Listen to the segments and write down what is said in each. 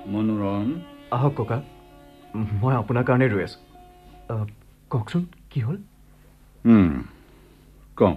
মনোৰম আহক ককা মই আপোনাৰ কাৰণে ৰৈ আছো কওকচোন কি হ'ল কওঁ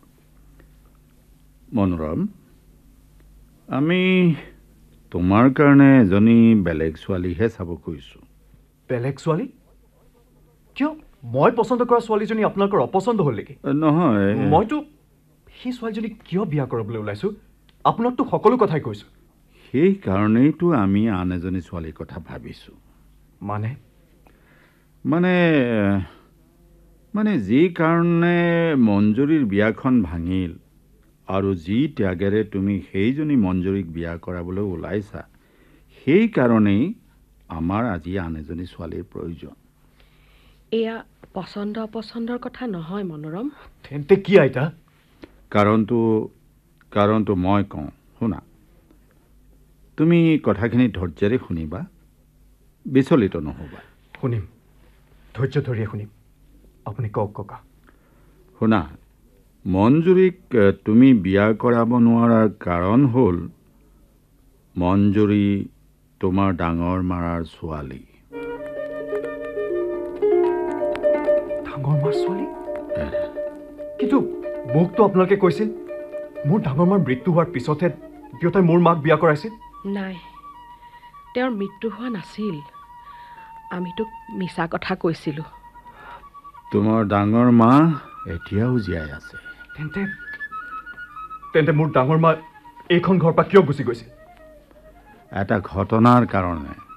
মনোৰম আমি তোমাৰ কাৰণে এজনী বেলেগ ছোৱালীহে চাব খুজিছোঁ বেলেগ ছোৱালী কিয় মই পচন্দ কৰা ছোৱালীজনী আপোনালোকৰ অপচন্দ হ'ল নেকি নহয় মইতো সেই ছোৱালীজনীক কিয় বিয়া কৰাবলৈ ওলাইছো আপোনাকতো সকলো কথাই কৈছো সেই কাৰণেইতো আমি আন এজনী ছোৱালীৰ কথা ভাবিছোঁ মানে মানে মানে যি কাৰণে মঞ্জুৰীৰ বিয়াখন ভাঙিল আৰু যি ত্যাগেৰে তুমি সেইজনী মঞ্জুৰীক বিয়া কৰাবলৈ ওলাইছা সেই কাৰণেই আমাৰ আজি আন এজনী ছোৱালীৰ প্ৰয়োজন এয়া পচন্দ অপচন্দৰ কথা নহয় মনোৰম তেন্তে কি আইতা কাৰণটো মই কওঁ শুনা তুমি কথাখিনি ধৈৰ্য্যৰে শুনিবা বিচলিত নহ'বা শুনিম ধৈৰ্য ধৰিয়ে শুনিম আপুনি কওক ককা শুনা মঞ্জুৰীক তুমি বিয়া কৰাব নোৱাৰাৰ কাৰণ হ'ল মঞ্জুৰী তোমাৰ ডাঙৰ মাৰাৰ ছোৱালী ডাঙৰ মাৰ ছোৱালী কিন্তু মোকতো আপোনালোকে কৈছিল মোৰ ডাঙৰ মাৰ মৃত্যু হোৱাৰ পিছতহে দেউতাই মোৰ মাক বিয়া কৰাইছিল নাই তেওঁৰ মৃত্যু হোৱা নাছিল আমি তোক মিছা কথা কৈছিলোঁ তোমাৰ ডাঙৰ মা এতিয়াও জীয়াই আছে তেন্তে মোৰ ডাঙৰ মা এইখন ঘৰৰ পৰা কিয় গুচি গৈছিল এটা ঘটনাৰ কাৰণে